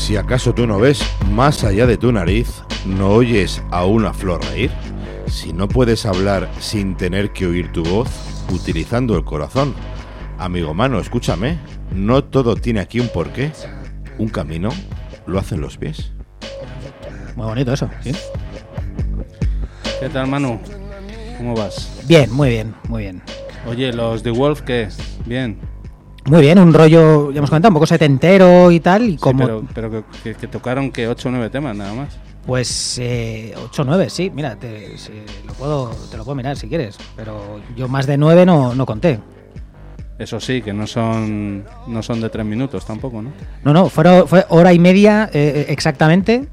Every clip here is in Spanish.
Si acaso tú no ves más allá de tu nariz, no oyes a una flor reír. Si no puedes hablar sin tener que oír tu voz, utilizando el corazón. Amigo mano, escúchame, no todo tiene aquí un porqué. Un camino lo hacen los pies. Muy bonito eso, ¿sí? ¿Qué tal, Manu? ¿Cómo vas? Bien, muy bien, muy bien. Oye, ¿los The Wolf qué? Bien. Muy bien, un rollo, ya hemos comentado, un poco setentero y tal. Y como... Sí, pero que tocaron que 8 o 9 temas nada más. Pues 8 o 9, sí, mira, te lo puedo mirar si quieres. Pero yo más de 9 no conté. Eso sí, que no son de 3 minutos tampoco, ¿no? No, fue hora y media exactamente.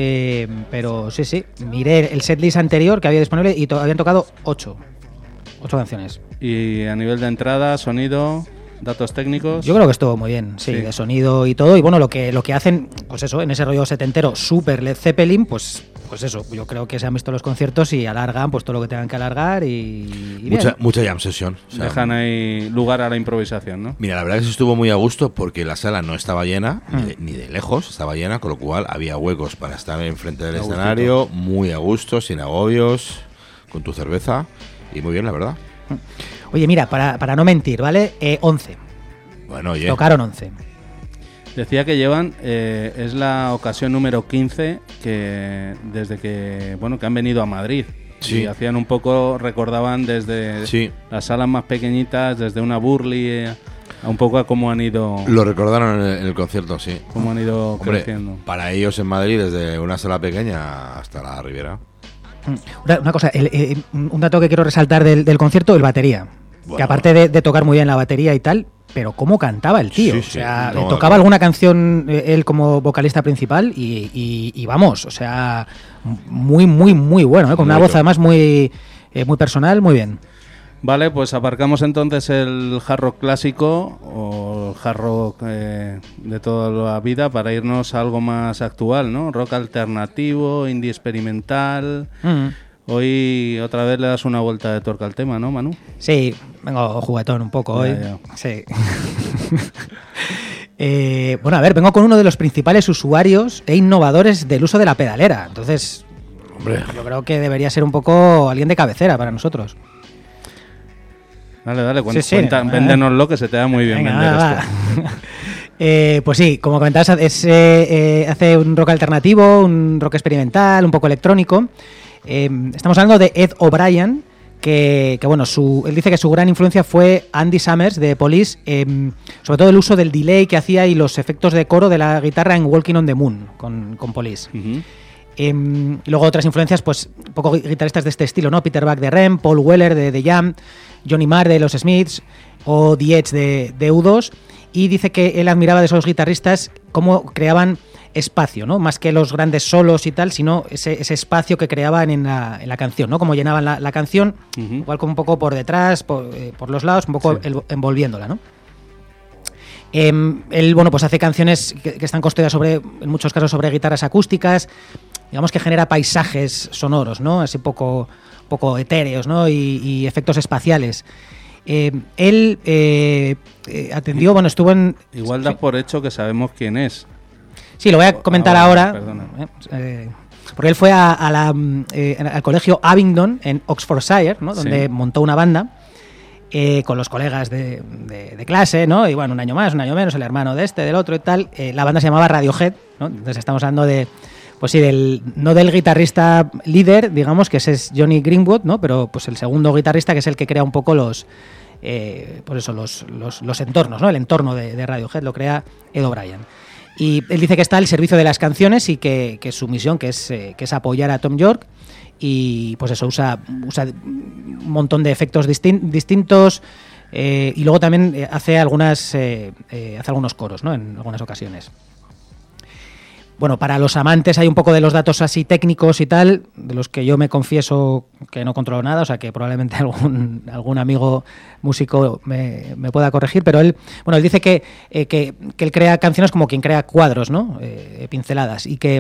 Pero sí, miré el setlist anterior que había disponible y habían tocado 8 canciones. Y a nivel de entrada, sonido, datos técnicos. Yo creo que estuvo muy bien, sí, de sonido y todo. Y bueno, lo que hacen, pues eso, en ese rollo setentero, super Led Zeppelin, pues eso, yo creo que se han visto los conciertos y alargan pues todo lo que tengan que alargar y mucha jam session. O sea, dejan ahí lugar a la improvisación, ¿no? Mira, la verdad es que se estuvo muy a gusto porque la sala no estaba llena, ni de lejos estaba llena, con lo cual había huecos para estar enfrente del escenario, muy a gusto, sin agobios, con tu cerveza, y muy bien, la verdad. Oye, mira, para no mentir, ¿vale? 11. Bueno, oye. Tocaron 11. Decía que llevan, es la ocasión número 15 que desde que han venido a Madrid. Sí. Y hacían un poco, recordaban desde las salas más pequeñitas, desde una Burley, a un poco a cómo han ido... Lo recordaron en el concierto, sí. Cómo han ido creciendo. Para ellos en Madrid, desde una sala pequeña hasta la Riviera. Una cosa, un dato que quiero resaltar del concierto, el batería. Bueno, que aparte de tocar muy bien la batería y tal, pero cómo cantaba el tío. Sí, o sea, tocaba alguna canción él como vocalista principal y vamos, o sea, muy bueno, con una voz además muy personal, muy bien. Vale, pues aparcamos entonces el hard rock clásico o el hard rock de toda la vida para irnos a algo más actual, ¿no? Rock alternativo, indie experimental... Hoy otra vez le das una vuelta de tuerca al tema, ¿no, Manu? Sí, vengo juguetón un poco hoy. Ya. Sí. Bueno, a ver, vengo con uno de los principales usuarios e innovadores del uso de la pedalera. Entonces, hombre, yo creo que debería ser un poco alguien de cabecera para nosotros. Dale, véndenoslo, que se te da muy bien. Venga, vender esto. Pues sí, como comentabas, hace un rock alternativo, un rock experimental, un poco electrónico. Estamos hablando de Ed O'Brien, que bueno, él dice que su gran influencia fue Andy Summers de Police, sobre todo el uso del delay que hacía y los efectos de coro de la guitarra en Walking on the Moon con Police. Uh-huh. Y luego otras influencias, pues un poco guitarristas de este estilo, ¿no? Peter Buck de Rem, Paul Weller de The Jam, Johnny Marr de los Smiths o The Edge de U2. Y dice que él admiraba de esos guitarristas cómo creaban espacio, ¿no? Más que los grandes solos y tal, sino ese espacio que creaban en la canción, ¿no? Como llenaban la canción, igual como un poco por detrás, por los lados, un poco envolviéndola, ¿no? Él, bueno, pues hace canciones que están construidas en muchos casos sobre guitarras acústicas, digamos que genera paisajes sonoros, ¿no? Así poco etéreos, ¿no? Y efectos espaciales. Él atendió, bueno, estuvo en... Igual das por hecho que sabemos quién es. Sí, lo voy a comentar ahora, porque él fue al colegio Abingdon en Oxfordshire, ¿no? Donde montó una banda con los colegas de clase, ¿no? Y bueno, un año más, un año menos, el hermano de este, del otro y tal. La banda se llamaba Radiohead, ¿no? Entonces estamos hablando pues sí, no del guitarrista líder, digamos, que ese es Johnny Greenwood, ¿no? Pero pues el segundo guitarrista, que es el que crea un poco los entornos, ¿no? El entorno de Radiohead lo crea Ed O'Brien. Y él dice que está al servicio de las canciones y que su misión que es apoyar a Tom York y pues eso, usa un montón de efectos distintos y luego también hace algunos coros, ¿no? En algunas ocasiones. Bueno, para los amantes hay un poco de los datos así técnicos y tal, de los que yo me confieso que no controlo nada, o sea que probablemente algún amigo músico me pueda corregir, pero él dice que él crea canciones como quien crea cuadros, ¿no? Pinceladas, y que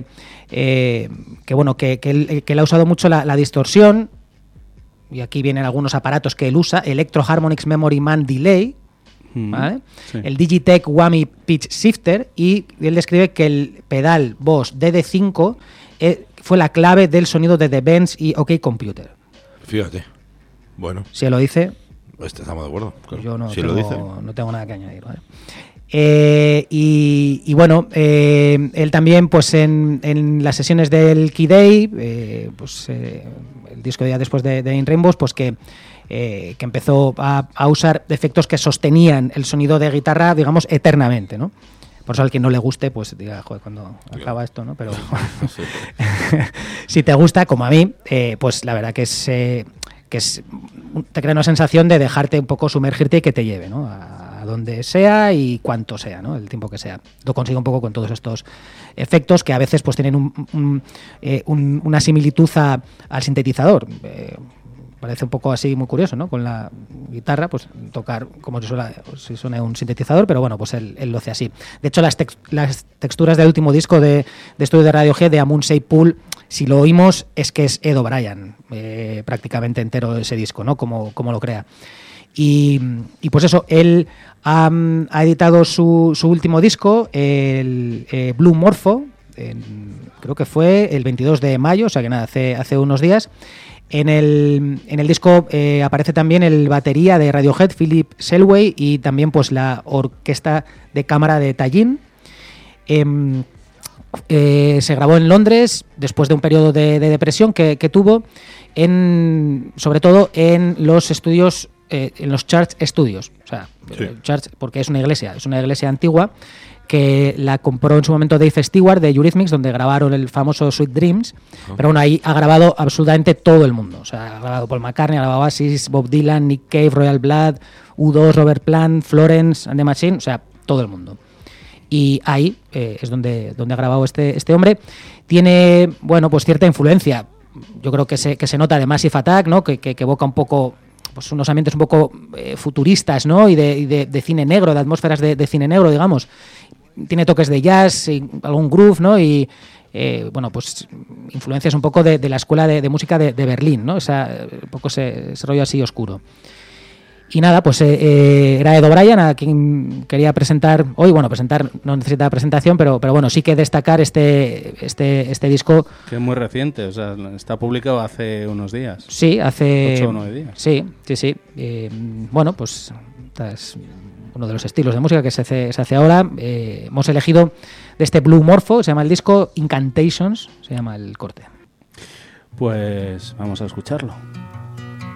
él ha usado mucho la distorsión, y aquí vienen algunos aparatos que él usa, Electro Harmonics Memory Man Delay, ¿vale? Sí. El Digitech Whammy Pitch Shifter, y él describe que el pedal Boss DD5 fue la clave del sonido de The Benz y OK Computer. Fíjate. Bueno, Si él lo dice, estamos de acuerdo. Claro. yo no, Si lo dice. no tengo nada que añadir, ¿vale? Y bueno, él también, pues en las sesiones del Key Day, el disco ya después de In Rainbows, pues que empezó a usar efectos que sostenían el sonido de guitarra, digamos, eternamente, ¿no? Por eso al que no le guste, pues diga, joder, cuando acaba esto, ¿no? Pero Sí. si te gusta, como a mí, pues la verdad que te crea una sensación de dejarte un poco sumergirte y que te lleve, ¿no? A donde sea y cuanto sea, ¿no? El tiempo que sea. Lo consigue un poco con todos estos efectos que a veces pues tienen una similitud al sintetizador. Parece un poco así muy curioso, ¿no? Con la guitarra, pues tocar como si suena un sintetizador, pero bueno, pues él lo hace así. De hecho, las texturas del último disco de estudio de Radiohead, de Amundsey Pool, si lo oímos, es que es Ed O'Brien, prácticamente entero ese disco, ¿no? Como lo crea. Y pues eso, él ha editado su último disco, el Blue Morpho, creo que fue el 22 de mayo, o sea que nada, hace unos días. En el disco aparece también el batería de Radiohead, Philip Selway, y también pues la orquesta de cámara de Tallinn. Se grabó en Londres después de un periodo de depresión que tuvo, sobre todo en los estudios, en los Church Studios. O sea, Sí. Church, porque es una iglesia antigua que la compró en su momento Dave Stewart de Eurythmics, donde grabaron el famoso Sweet Dreams. Pero bueno, ahí ha grabado absolutamente todo el mundo. O sea, ha grabado Paul McCartney, ha grabado Oasis, Bob Dylan, Nick Cave, Royal Blood, U2, Robert Plant, Florence and the Machine, o sea, todo el mundo. Y ahí es donde ha grabado este hombre. Tiene, bueno, pues cierta influencia. Yo creo que se nota de Massive Attack, ¿no? Que evoca un poco pues unos ambientes un poco futuristas, ¿no? Y de cine negro, de atmósferas de cine negro, digamos. Tiene toques de jazz, y algún groove, ¿no? Y bueno, pues influencias un poco de la escuela de música de Berlín, ¿no? Un poco ese rollo así oscuro. Y nada, pues era Ed O'Brien, a quien quería presentar hoy. Bueno, presentar no necesita presentación, pero bueno, sí que destacar este disco. Que es muy reciente, o sea, está publicado hace unos días. Sí, hace 8 o 9 días. Sí. Bueno, pues es uno de los estilos de música que se hace ahora. Hemos elegido de este Blue Morpho, se llama el disco, Incantations, se llama el corte. Pues vamos a escucharlo.